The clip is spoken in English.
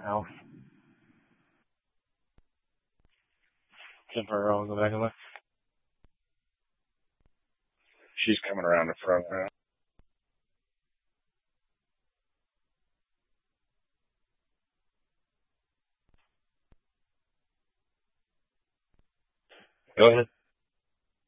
house. Temporarily on the back of the. She's coming around the front now. Go ahead.